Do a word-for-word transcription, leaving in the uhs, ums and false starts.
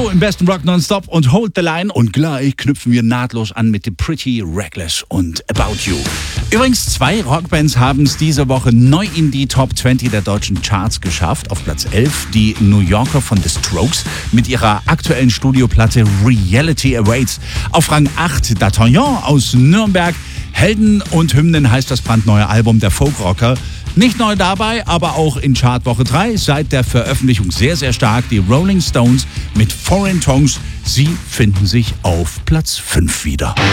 Joe im besten Rock nonstop und Hold the Line. Und gleich knüpfen wir nahtlos an mit The Pretty Reckless und About You. Übrigens, zwei Rockbands haben es diese Woche neu in die Top zwanzig der deutschen Charts geschafft. Auf Platz elf die New Yorker von The Strokes mit ihrer aktuellen Studioplatte Reality Awaits. Auf Rang acht D'Artagnan aus Nürnberg. Helden und Hymnen heißt das brandneue Album der Folkrocker. Nicht neu dabei, aber auch in Chartwoche drei seit der Veröffentlichung sehr, sehr stark. Die Rolling Stones mit Foreign Tongues. Sie finden sich auf Platz fünf wieder.